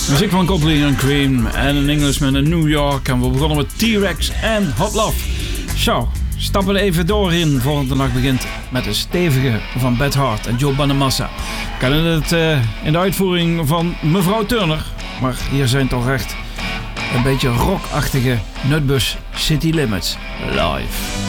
Muziek van Godley and Cream en een Englishman in New York. En we begonnen met T-Rex en Hot Love. Zo, stappen we even door in voor de nacht begint met de stevige van Beth Hart en Joe Bonamassa. We kennen het in de uitvoering van mevrouw Turner. Maar hier zijn toch echt een beetje rockachtige Nutbus City Limits live.